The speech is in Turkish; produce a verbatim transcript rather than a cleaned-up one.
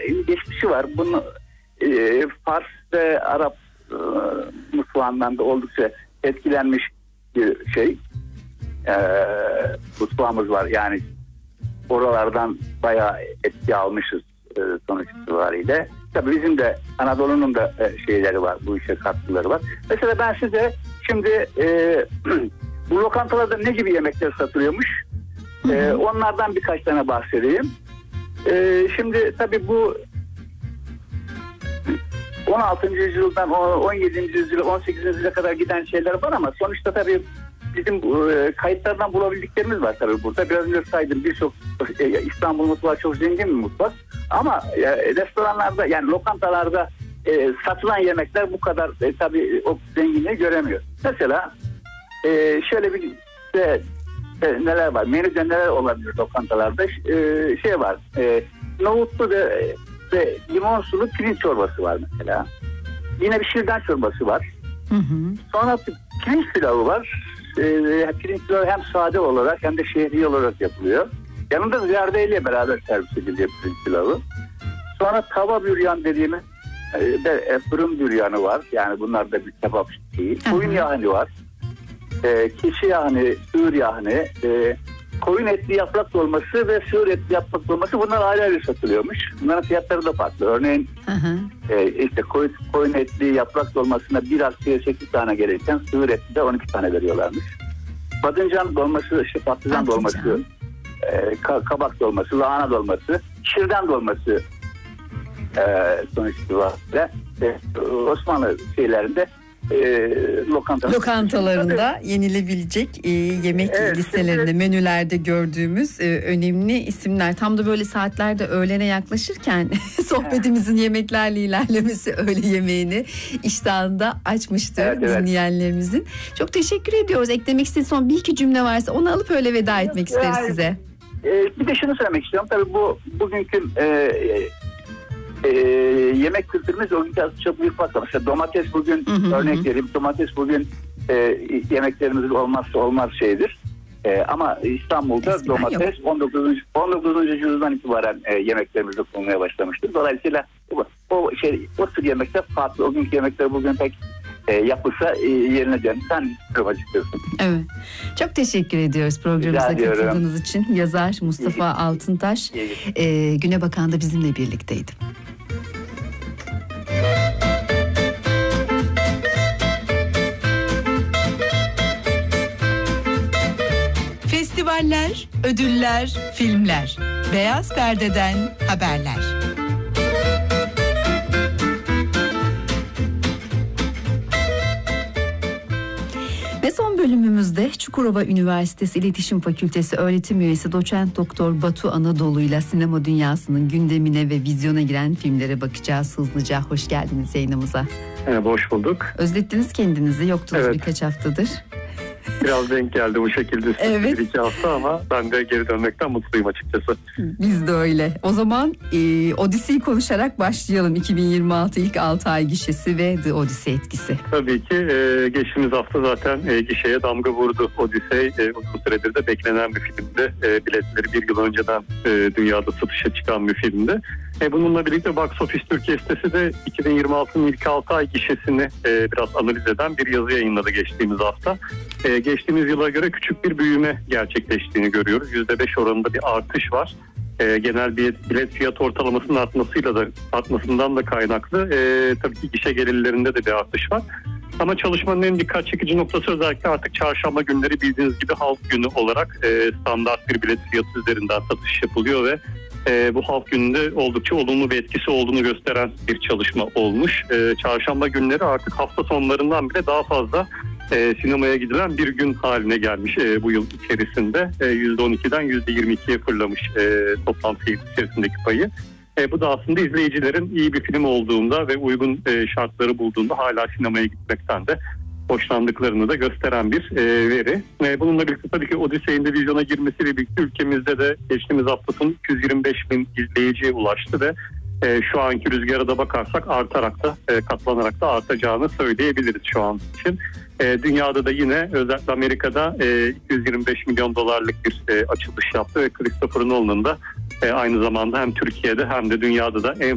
geçmişi var. Bunu e, Fars ve Arap e, mutfağından da oldukça etkilenmiş bir şey. E, mutfağımız var. Yani oralardan bayağı etki almışız e, sonuç itibariyle. Tabii bizim de Anadolu'nun da e, şeyleri var. Bu işe katkıları var. Mesela ben size şimdi e, bu lokantalarda ne gibi yemekler satılıyormuş? E, onlardan birkaç tane bahsedeyim. E, şimdi tabii bu on altıncı yüzyıldan on yedinci yüzyıla on sekizinci yüzyıla kadar giden şeyler var ama sonuçta tabii bizim e, kayıtlardan bulabildiklerimiz var tabii burada. Biraz önce saydım, birçok e, İstanbul mutfağı çok zengin bir mutfak. Ama e, restoranlarda yani lokantalarda e, satılan yemekler bu kadar e, tabii o zenginliği göremiyor. Mesela e, şöyle bir de, e, neler var? Menüde neler olabilir lokantalarda? E, şey var. E, nohutlu ve, ve limon sulu pirinç çorbası var mesela. Yine bir şırdan çorbası var. Hı hı. Sonra pirinç pilavı var. E, pirinç pilavı hem sade olarak hem de şehriye olarak yapılıyor. Yanında zerdeyle beraber servis ediliyor pirinç pilavı. Sonra tava büryan dediğimiz de e, fırın büryanı var. Yani bunlar da bir kebap şeyi. Koyun yahni var. E, keçi yahni, sığır yahni, e, koyun etli yaprak dolması ve sığır etli yaprak dolması, bunlar ayrı ayrı satılıyormuş. Bunların fiyatları da farklı. Örneğin e, işte koyun, koyun etli yaprak dolmasına bir aksiye sekiz tane gelirken sığır etli de on iki tane veriyorlarmış. Badıncan dolması, işte patlıcan dolması, e, kabak dolması, lahana dolması, şırdan dolması e, sonuç itibariyle e, Osmanlı şeylerinde E, lokanta. lokantalarında yenilebilecek e, yemek evet, listelerinde, şimdi menülerde gördüğümüz e, önemli isimler. Tam da böyle saatlerde öğlene yaklaşırken sohbetimizin yemeklerle ilerlemesi öğle yemeğini iştahında açmıştır evet, dinleyenlerimizin. Evet. Çok teşekkür ediyoruz. Eklemek istediğiniz son bir iki cümle varsa onu alıp öyle veda etmek yani, isteriz size. E, bir de şunu söylemek istiyorum. Tabii bu bugünkü e, Ee, yemek kültürümüz o gün çok büyük farklı. Mesela domates bugün hı hı, örnek vereyim. Domates bugün e, yemeklerimizin olmazsa olmaz şeydir. E, ama İstanbul'da eskiden domates on dokuzuncu on dokuzuncu yüzyıldan itibaren e, yemeklerimizde bulunmaya başlamıştır. Dolayısıyla o, o şey o tür yemekler farklı. O günkü yemekler bugün pek e, yapılsa e, yerine dönüp sen açıkçası. Evet. Çok teşekkür ediyoruz programımıza katıldığınız için. Yazar Mustafa İyi. Altıntaş e, Güne Bakan'da bizimle birlikteydi. Festivaller, ödüller, filmler. Beyaz Perde'den haberler. Ve son bölümümüzde Çukurova Üniversitesi İletişim Fakültesi öğretim üyesi doçent doktor Batu Anadolu ile sinema dünyasının gündemine ve vizyona giren filmlere bakacağız hızlıca. Hoş geldiniz yayınımıza. Merhaba, hoş bulduk. Özlettiniz kendinizi, yoktunuz evet. birkaç haftadır. Biraz denk geldi bu şekilde evet. bir iki hafta ama ben de geri dönmekten mutluyum açıkçası. Biz de öyle. O zaman e, Odyssey'i konuşarak başlayalım. iki bin yirmi altı ilk altı ay gişesi ve The Odyssey etkisi. Tabii ki e, geçtiğimiz hafta zaten e, gişeye damga vurdu Odyssey. E, uzun süredir de beklenen bir filmdi. E, biletleri bir yıl önceden e, dünyada satışa çıkan bir filmdi. E, bununla birlikte Box Office Türkiye sitesi de iki bin yirmi altının ilk altı ay gişesini e, biraz analiz eden bir yazı yayınladı geçtiğimiz hafta. E, geçtiğimiz yıla göre küçük bir büyüme gerçekleştiğini görüyoruz. yüzde beş oranında bir artış var. E, genel bilet, bilet fiyat ortalamasının artmasıyla da artmasından da kaynaklı. E, tabii ki gişe gelirlerinde de bir artış var. Ama çalışmanın en dikkat çekici noktası özellikle artık çarşamba günleri bildiğiniz gibi halk günü olarak e, standart bir bilet fiyatı üzerinden satış yapılıyor ve e, bu halk gününde oldukça olumlu bir etkisi olduğunu gösteren bir çalışma olmuş. E, çarşamba günleri artık hafta sonlarından bile daha fazla e, sinemaya gidilen bir gün haline gelmiş e, bu yıl içerisinde. E, yüzde on ikiden yüzde yirmi ikiye fırlamış e, toplam seyir içerisindeki payı. E, bu da aslında izleyicilerin iyi bir film olduğunda ve uygun e, şartları bulduğunda hala sinemaya gitmekten de hoşlandıklarını da gösteren bir e, veri. E, bununla birlikte tabii ki Odyssey'in de vizyona girmesiyle birlikte ülkemizde de geçtiğimiz hafta sonu iki yüz yirmi beş bin izleyiciye ulaştı ve e, şu anki rüzgara da bakarsak artarak da e, katlanarak da artacağını söyleyebiliriz şu an için. E, dünyada da yine özellikle Amerika'da e, iki yüz yirmi beş milyon dolarlık bir e, açılış yaptı ve Christopher Nolan'ın da e, aynı zamanda hem Türkiye'de hem de dünyada da en